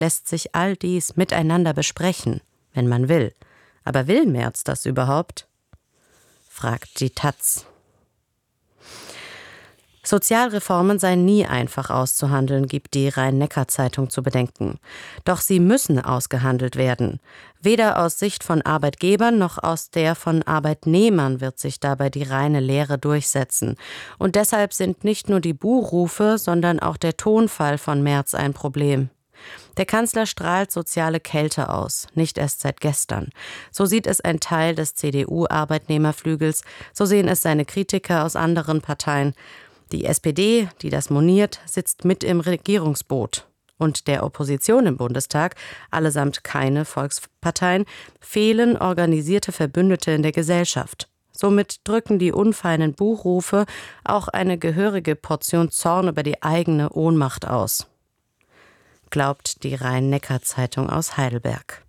lässt sich all dies miteinander besprechen, wenn man will. Aber will Merz das überhaupt? Fragt die taz. Sozialreformen seien nie einfach auszuhandeln, gibt die Rhein-Neckar-Zeitung zu bedenken. Doch sie müssen ausgehandelt werden. Weder aus Sicht von Arbeitgebern noch aus der von Arbeitnehmern wird sich dabei die reine Lehre durchsetzen. Und deshalb sind nicht nur die Buhrufe, sondern auch der Tonfall von Merz ein Problem. Der Kanzler strahlt soziale Kälte aus, nicht erst seit gestern. So sieht es ein Teil des CDU-Arbeitnehmerflügels, so sehen es seine Kritiker aus anderen Parteien. Die SPD, die das moniert, sitzt mit im Regierungsboot. Und der Opposition im Bundestag, allesamt keine Volksparteien, fehlen organisierte Verbündete in der Gesellschaft. Somit drücken die unfeinen Buhrufe auch eine gehörige Portion Zorn über die eigene Ohnmacht aus. Glaubt die Rhein-Neckar-Zeitung aus Heidelberg.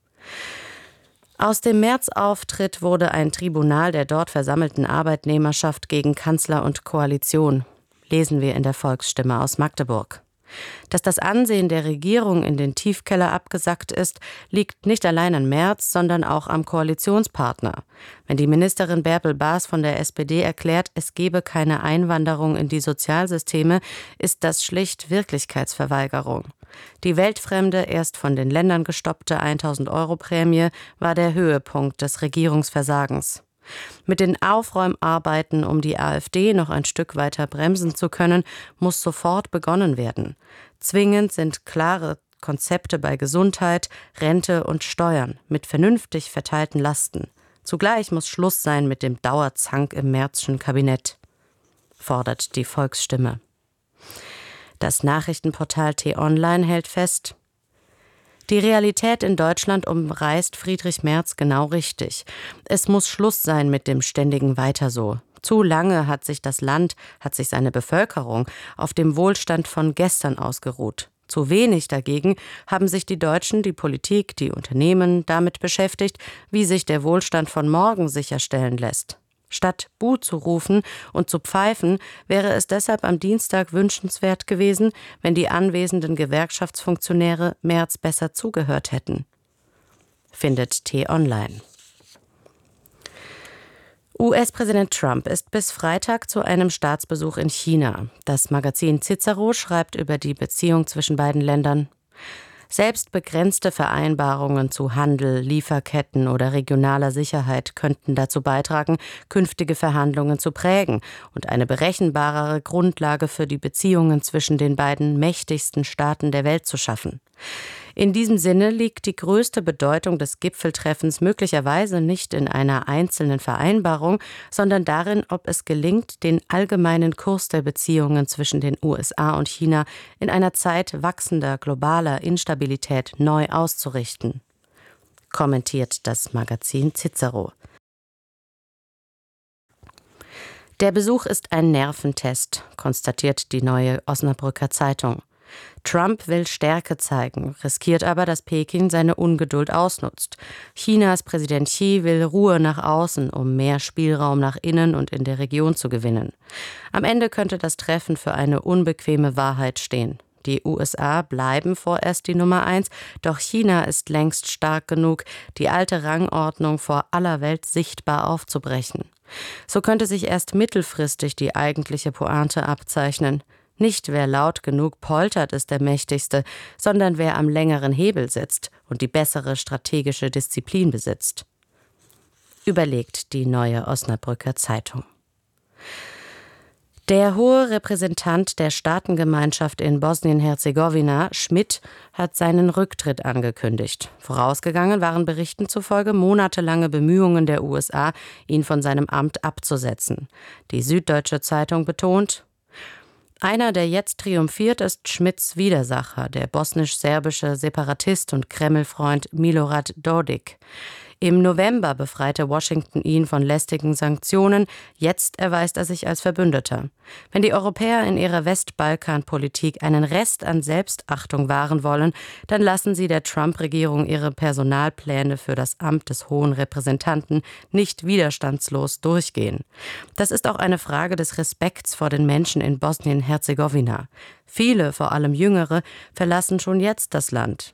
Aus dem März-Auftritt wurde ein Tribunal der dort versammelten Arbeitnehmerschaft gegen Kanzler und Koalition, lesen wir in der Volksstimme aus Magdeburg. Dass das Ansehen der Regierung in den Tiefkeller abgesackt ist, liegt nicht allein an Merz, sondern auch am Koalitionspartner. Wenn die Ministerin Bärbel Baas von der SPD erklärt, es gebe keine Einwanderung in die Sozialsysteme, ist das schlicht Wirklichkeitsverweigerung. Die weltfremde, erst von den Ländern gestoppte 1.000-Euro-Prämie war der Höhepunkt des Regierungsversagens. Mit den Aufräumarbeiten, um die AfD noch ein Stück weiter bremsen zu können, muss sofort begonnen werden. Zwingend sind klare Konzepte bei Gesundheit, Rente und Steuern mit vernünftig verteilten Lasten. Zugleich muss Schluss sein mit dem Dauerzank im Merzschen Kabinett, fordert die Volksstimme. Das Nachrichtenportal T-Online hält fest: Die Realität in Deutschland umreißt Friedrich Merz genau richtig. Es muss Schluss sein mit dem ständigen Weiter so. Zu lange hat sich das Land, hat sich seine Bevölkerung auf dem Wohlstand von gestern ausgeruht. Zu wenig dagegen haben sich die Deutschen, die Politik, die Unternehmen damit beschäftigt, wie sich der Wohlstand von morgen sicherstellen lässt. Statt Buh zu rufen und zu pfeifen, wäre es deshalb am Dienstag wünschenswert gewesen, wenn die anwesenden Gewerkschaftsfunktionäre Merz besser zugehört hätten. Findet T-Online. US-Präsident Trump ist bis Freitag zu einem Staatsbesuch in China. Das Magazin Cicero schreibt über die Beziehung zwischen beiden Ländern: Selbst begrenzte Vereinbarungen zu Handel, Lieferketten oder regionaler Sicherheit könnten dazu beitragen, künftige Verhandlungen zu prägen und eine berechenbarere Grundlage für die Beziehungen zwischen den beiden mächtigsten Staaten der Welt zu schaffen. In diesem Sinne liegt die größte Bedeutung des Gipfeltreffens möglicherweise nicht in einer einzelnen Vereinbarung, sondern darin, ob es gelingt, den allgemeinen Kurs der Beziehungen zwischen den USA und China in einer Zeit wachsender globaler Instabilität neu auszurichten, kommentiert das Magazin Cicero. Der Besuch ist ein Nerventest, konstatiert die Neue Osnabrücker Zeitung. Trump will Stärke zeigen, riskiert aber, dass Peking seine Ungeduld ausnutzt. Chinas Präsident Xi will Ruhe nach außen, um mehr Spielraum nach innen und in der Region zu gewinnen. Am Ende könnte das Treffen für eine unbequeme Wahrheit stehen. Die USA bleiben vorerst die Nummer 1, doch China ist längst stark genug, die alte Rangordnung vor aller Welt sichtbar aufzubrechen. So könnte sich erst mittelfristig die eigentliche Pointe abzeichnen. Nicht wer laut genug poltert, ist der Mächtigste, sondern wer am längeren Hebel sitzt und die bessere strategische Disziplin besitzt. Überlegt die Neue Osnabrücker Zeitung. Der hohe Repräsentant der Staatengemeinschaft in Bosnien-Herzegowina, Schmidt, hat seinen Rücktritt angekündigt. Vorausgegangen waren Berichten zufolge monatelange Bemühungen der USA, ihn von seinem Amt abzusetzen. Die Süddeutsche Zeitung betont: Einer, der jetzt triumphiert, ist Schmidts Widersacher, der bosnisch-serbische Separatist und Kreml-Freund Milorad Dodik. Im November befreite Washington ihn von lästigen Sanktionen, jetzt erweist er sich als Verbündeter. Wenn die Europäer in ihrer Westbalkanpolitik einen Rest an Selbstachtung wahren wollen, dann lassen sie der Trump-Regierung ihre Personalpläne für das Amt des Hohen Repräsentanten nicht widerstandslos durchgehen. Das ist auch eine Frage des Respekts vor den Menschen in Bosnien-Herzegowina. Viele, vor allem Jüngere, verlassen schon jetzt das Land.